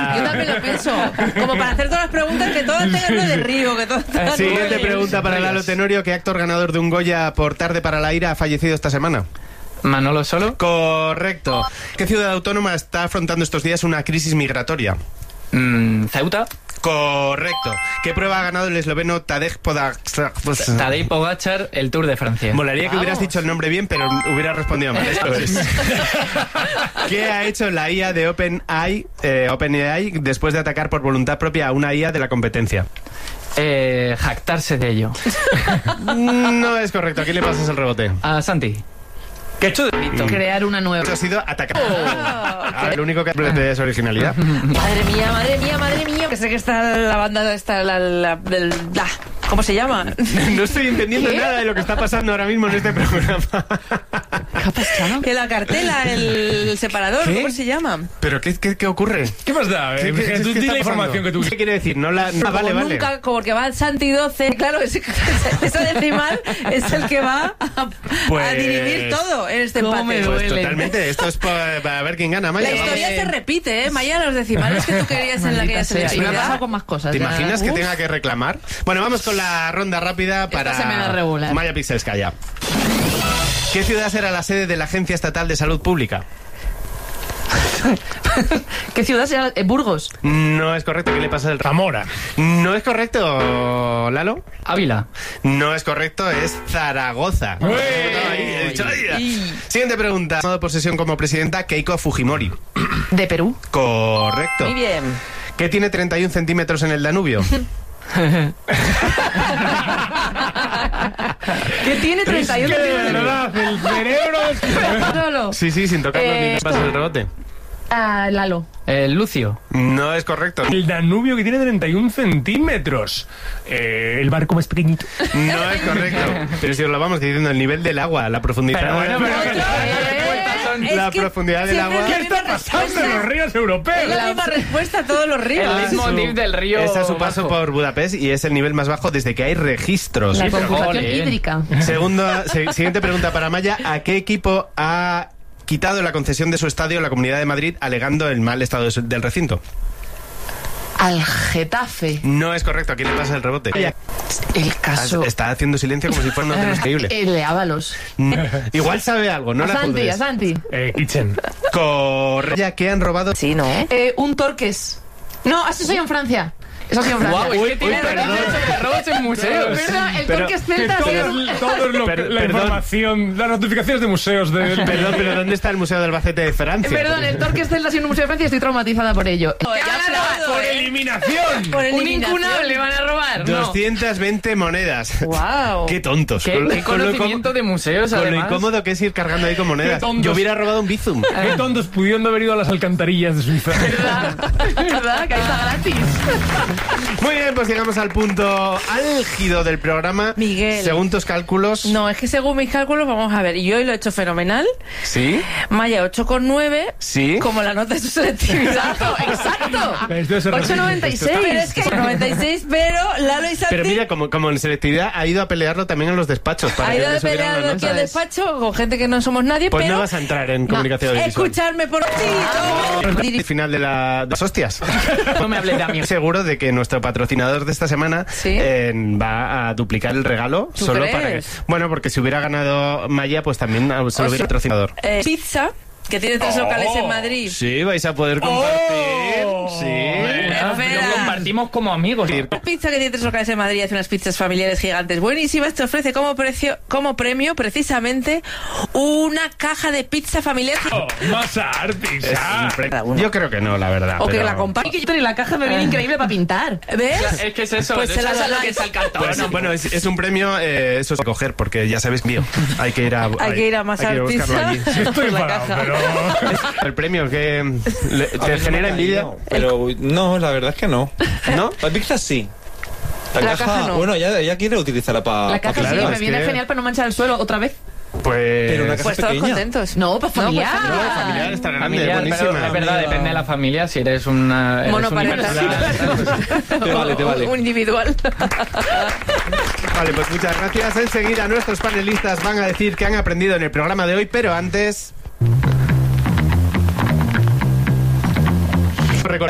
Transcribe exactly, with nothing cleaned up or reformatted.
Yo también lo pienso. Como para hacer todas las preguntas, que todas tengan lo de Río, que todas tengan. Siguiente pregunta para Lalo Tenorio. ¿Qué actor ganador de un Goya por Tarde para la ira ha fallecido esta semana? ¿Manolo Solo? Correcto. ¿Qué ciudad autónoma está afrontando estos días una crisis migratoria? Mm, ¿Ceuta? Correcto. ¿Qué prueba ha ganado el esloveno Tadej Pogačar? Tadej Pogačar, el Tour de Francia. Molaría que hubieras dicho el nombre bien, pero hubiera respondido mal. Esto es. ¿Qué ha hecho la I A de OpenAI, eh, OpenAI después de atacar por voluntad propia a una I A de la competencia? Eh, jactarse de ello. No es correcto. ¿A quién le pasas el rebote? A Santi. ¿Qué he hecho de mito? Crear una nueva. Eso ha sido atacar. Oh, okay. Lo único que es originalidad. Madre mía, madre mía, madre mía. Que sé que está la banda, está la, la, la, la ¿cómo se llama? No estoy entendiendo ¿Qué? nada de lo que está pasando ahora mismo en este programa. ¿Qué ha pasado? Que la cartela, el separador, ¿Qué? ¿cómo se llama? ¿Pero qué, qué, qué ocurre? ¿Qué más da? ¿Qué, Eh, qué, tú qué di está la información pasando? que tú... ¿Qué quiere decir? No la... No, vale, como vale. nunca, como porque va Santi doce, claro, ese, ese decimal es el que va a, Pues- a dirimir todo en este ¿Cómo empate. me Pues duele? totalmente. Esto es para, para ver quién gana, Maya. La historia Vamos. se repite, ¿eh? Maya, los decimales que tú querías en la que ya se Y me ha pasado actividad. con más cosas. ¿Te ya. imaginas que Uf. tenga que reclamar? Bueno, vamos con la ronda rápida para se me da regular. Maya Pixelskaya. ¿Qué ciudad será la sede de la Agencia Estatal de Salud Pública? ¿Qué ciudad será? Eh, Burgos. No es correcto. ¿Qué le pasa al Zamora. No es correcto, Lalo. Ávila. No es correcto, es Zaragoza. ¡Uy! Ahí, he dicho, "Ay". Siguiente pregunta. Tomado posesión como presidenta Keiko Fujimori. De Perú. Correcto. Muy bien. ¿Qué tiene treinta y un centímetros en el Danubio? ¿Qué tiene treinta y uno Es que de centímetros? verdad, el cerebro es... Solo. Sí, sí, sin tocarlo Eh, ni pasar el rebote. Ah, Lalo. El Lucio. No es correcto. El Danubio, que tiene treinta y un centímetros. Eh, el barco más pequeñito. No es correcto. Pero si os lo vamos diciendo, el nivel del agua, la profundidad. Pero bueno, pero- Es la que profundidad del siempre agua. es ¿Qué está pasando en los ríos Es europeos? la misma respuesta a todos los ríos. El Ah, mismo su- dip del río Es a su paso bajo. por Budapest y es el nivel más bajo desde que hay registros. La pero conjugación joder. hídrica. Segunda, se- siguiente pregunta para Maya. ¿A qué equipo ha quitado la concesión de su estadio la Comunidad de Madrid alegando el mal estado de su- del recinto? Al Getafe. No es correcto. ¿A quién le pasa el rebote? El caso. Está haciendo silencio como si fuera un hotel increíble. El de Ábalos. Igual sabe algo, no A la Santi, juzgues. a Santi. Eh, Kitchen. Correcto. Ya que han robado. Sí, ¿no? Eh, un Torques. No, eso soy en Francia. Eso ha sido en Francia. Guau, es que tiene uy, perdón. noticias sobre robos en museos. Perdón, el Pero- Torques Que Celta ha todo, sido... todo lo- Per- la perdón. información, las notificaciones de museos de... Perdón, pero ¿dónde está el Museo del Albacete de Francia? Perdón, el Torques Celta ha sido un museo de Francia y estoy traumatizada por ello. Ya aplaudo, ¡Por ¿eh? eliminación! Por Un eliminación. incunable van a robar. No. doscientas veinte monedas. Wow. Qué tontos. ¿Qué, Con lo- qué con lo conocimiento incó- de museos, Con lo además? incómodo que es ir cargando ahí con monedas. Qué tontos. Yo hubiera robado un Bizum. Qué tontos pudiendo haber ido a las alcantarillas de Suiza. ¿Verdad? ¿Verdad? Que ahí está gratis. Muy bien, pues llegamos al punto álgido del programa. Miguel. Según tus cálculos. No, es que según mis cálculos, vamos a ver, yo hoy lo he hecho fenomenal. ¿Sí? Maya ocho coma nueve. ¿Sí? Como la nota de su selectividad. Exacto. Esto es el ocho noventa y seis. Pero es que noventa y seis, pero Lalo y Santi Pero mira, como, como en selectividad ha ido a pelearlo también en los despachos. Para ha que ido le de subieran pelear las aquí al notas. despacho con gente que no somos nadie, Pues pero no vas a entrar en comunicación audiovisual. escucharme por ti. El final de, la, de las hostias. No me hables de amigos. Seguro de que nuestro patrocinador de esta semana ¿Sí? eh, va a duplicar el regalo ¿Tú solo crees? para que. Bueno, porque si hubiera ganado Maya, pues también se lo sea, hubiera patrocinador. Eh, pizza, que tiene tres locales en Madrid. Sí, vais a poder compartir. Oh. Sí. Ah, Espera. Lo compartimos como amigos. Pizza, que tiene tres locales en Madrid, hace unas pizzas familiares gigantes buenísimas, te ofrece como precio, como premio precisamente una caja de pizza familiar. Oh, Masa Es artista. un pre- Cada uno. Yo creo que no, la verdad. O que pero- la compa- Y que yo tengo la caja me viene increíble para pintar. ¿Ves? Es que es eso, Pues es se la eso es lo dais. que es el cartón. Pues, bueno, es, es un premio, eh, eso es a coger, porque ya sabes, mío. Hay que ir a. Hay que ir a Masa hay que buscarlo Pizza. allí. Estoy Por la enfadado, caja. pero... El premio que le- te genera envidia. Pero no, la verdad es que no. ¿No? La pizza sí. La, La caja no. Bueno, ella, ella quiere utilizarla para... La caja claro, sí, me es viene que- genial para no manchar el suelo otra vez. Pues. Pero una caja Pues todos pequeña. contentos. No, para familiar. pues No, familiar está grande, Familiar, buenísima. pero es verdad, depende de la familia. Si eres una. Eres Monoparental. universal. Te vale, te vale. Un individual. Vale, pues muchas gracias. Enseguida nuestros panelistas van a decir que han aprendido en el programa de hoy, pero antes.